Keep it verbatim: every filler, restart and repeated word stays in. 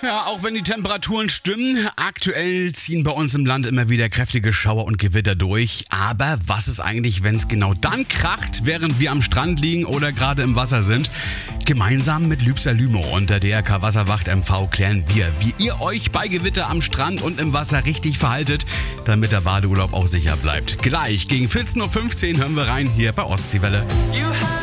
Ja, auch wenn die Temperaturen stimmen, aktuell ziehen bei uns im Land immer wieder kräftige Schauer und Gewitter durch. Aber was ist eigentlich, wenn es genau dann kracht, während wir am Strand liegen oder gerade im Wasser sind? Gemeinsam mit Lübser Lümo und der D R K Wasserwacht M V klären wir, wie ihr euch bei Gewitter am Strand und im Wasser richtig verhaltet, damit der Badeurlaub auch sicher bleibt. Gleich gegen vierzehn Uhr fünfzehn hören wir rein hier bei Ostseewelle.